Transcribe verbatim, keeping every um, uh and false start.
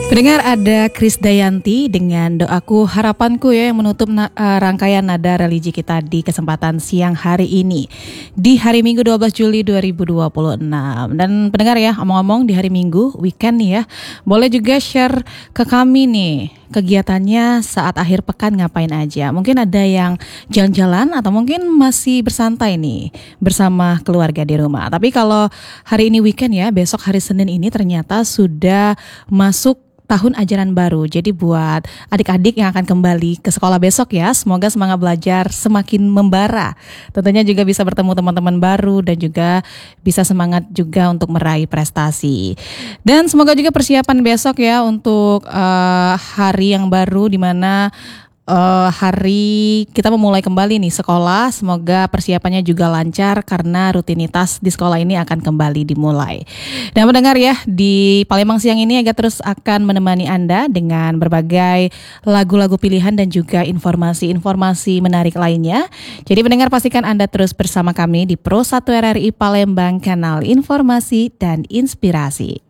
Pendengar, ada Krisdayanti dengan Doaku Harapanku ya yang menutup na- eh, rangkaian nada religi kita di kesempatan siang hari ini di hari Minggu dua belas Juli dua ribu dua puluh enam. Dan pendengar ya, omong-omong di hari Minggu weekend nih ya, boleh juga share ke kami nih kegiatannya saat akhir pekan ngapain aja. Mungkin ada yang jalan-jalan atau mungkin masih bersantai nih bersama keluarga di rumah. Tapi kalau hari ini weekend ya, besok hari Senin ini ternyata sudah masuk tahun ajaran baru. Jadi buat adik-adik yang akan kembali ke sekolah besok ya, semoga semangat belajar semakin membara. Tentunya juga bisa bertemu teman-teman baru dan juga bisa semangat juga untuk meraih prestasi. Dan semoga juga persiapan besok ya untuk uh, hari yang baru di mana Uh, hari kita memulai kembali nih sekolah. Semoga persiapannya juga lancar karena rutinitas di sekolah ini akan kembali dimulai. Dan mendengar ya, di Palembang siang ini Aga terus akan menemani Anda dengan berbagai lagu-lagu pilihan dan juga informasi-informasi menarik lainnya. Jadi pendengar, pastikan Anda terus bersama kami di Pro satu R R I Palembang, kanal informasi dan inspirasi.